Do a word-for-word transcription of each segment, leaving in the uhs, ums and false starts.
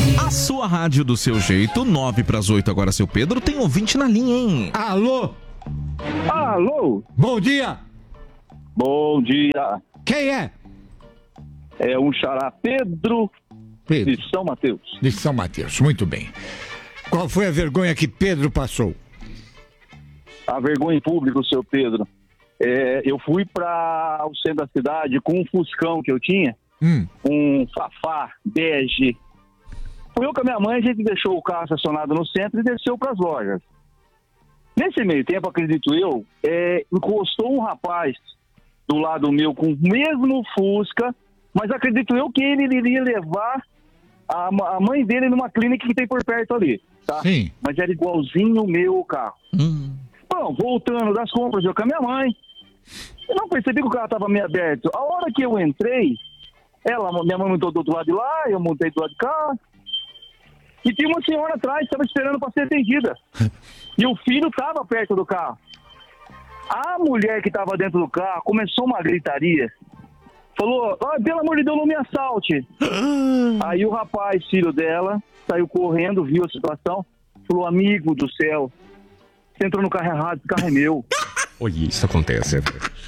A sua rádio do seu jeito, nove para as oito agora, seu Pedro. Tem ouvinte na linha, hein? Alô? Alô? Bom dia. Bom dia. Quem é? É um xará Pedro, Pedro. de São Mateus. De São Mateus, muito bem. Qual foi a vergonha que Pedro passou? A vergonha em público, seu Pedro. É, eu fui para o centro da cidade com um Fuscão que eu tinha, Hum. um Safá bege. Fui eu com a minha mãe, a gente deixou o carro estacionado no centro e desceu para as lojas. Nesse meio tempo, acredito eu, é, encostou um rapaz do lado meu com o mesmo Fusca, mas acredito eu que ele iria levar a, a mãe dele numa clínica que tem por perto ali, tá? Sim. Mas era igualzinho o meu carro. Hum. Bom, voltando das compras, eu com a minha mãe, eu não percebi que o carro estava meio aberto. A hora que eu entrei, ela, minha mãe montou do outro lado de lá, eu montei do lado de cá, e tinha uma senhora atrás que estava esperando para ser atendida. E o filho estava perto do carro. A mulher que estava dentro do carro começou uma gritaria. Falou, oh, pelo amor de Deus, não me assalte. Aí o rapaz, filho dela, saiu correndo, viu a situação, falou, amigo do céu, você entrou no carro errado, esse carro é meu. Olha, isso acontece.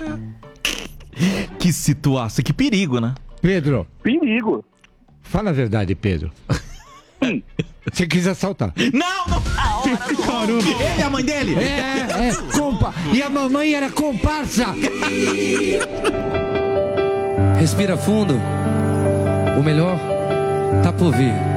Que situação, que perigo, né? Pedro, Perigo. fala a verdade, Pedro. Você quis assaltar. Não, não! Caramba! Ele é a mãe dele? É, é, compa. E a mamãe era comparsa. Respira fundo. O melhor tá por vir.